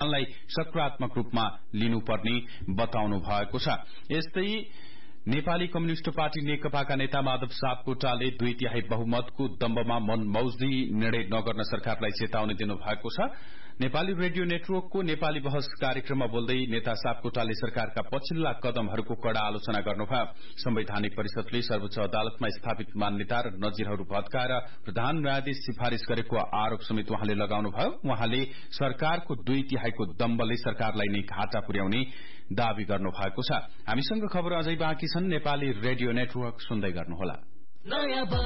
संविधानलाई सकारात्मक रूपमा लिनुपर्ने बताउनु भएको छ। यस्तै नेपाली कम्युनिष्ट पार्टी नेकपाका नेता माधव सापकोटाले 2/3 बहुमतको दम्बमा मनमौजी निर्णय नगर्न सरकारलाई चेतावनी दिनुभएको छ। नेपाली रेडियो नेटवर्कको नेपाली बहस कार्यक्रममा बोल्दै नेता सापकोटाले सरकारका पछिल्ला कदमहरूको कड़ा आलोचना गर्नुभयो। संवैधानिक परिषदले सर्वोच्च अदालतमा स्थापित मान्यता र नजिरहरू भत्काएर प्रधान न्यायाधीश सिफारिश गरेको आरोप समेत उहाँले लगाउनुभयो। उहाँले सरकारको 2/3 दम्बले सरकारलाई नै घाटा पुर्याउने दावी गर्नुभएको छ। हामीसँग खबर अझै बाँकी छन्। नेपाली रेडियो नेटवर्क सुन्दै गर्नुहोला।